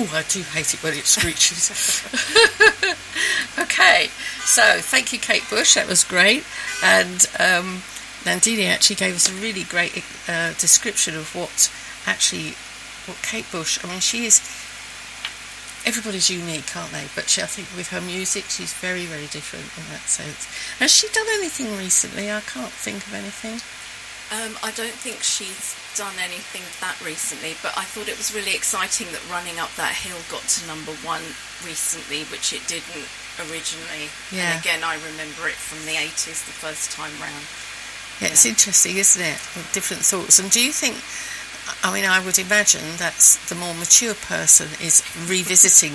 I do hate it when it screeches. Okay, so thank you, Kate Bush. That was great. And Nandini actually gave us a really great description of what Kate Bush, I mean, she is, everybody's unique, aren't they? But I think with her music, she's very, very different in that sense. Has she done anything recently? I can't think of anything. I don't think she's done anything that recently, but I thought it was really exciting that Running Up That Hill got to number 1 recently, which it didn't originally. Yeah. And again, I remember it from the 80s the first time round. Yeah, it's interesting, isn't it? Different thoughts. And do you think, I mean, I would imagine that the more mature person is revisiting